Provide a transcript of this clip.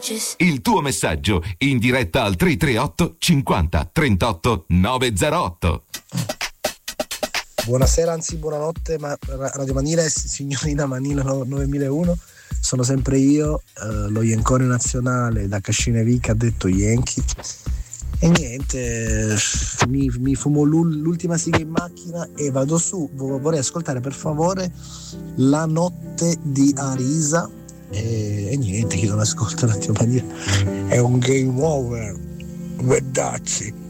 Il tuo messaggio in diretta al 338 50 38 908. Buonasera, anzi buonanotte, Radio Manila e signorina Manila 9001. Sono sempre io, lo Yankone nazionale da Cascinevica, detto Yankee. E niente, mi fumo l'ultima siga in macchina e vado su. Vorrei ascoltare per favore La notte di Arisa. E niente, chi non ascolta Radio Manila è un game over. Guardacci.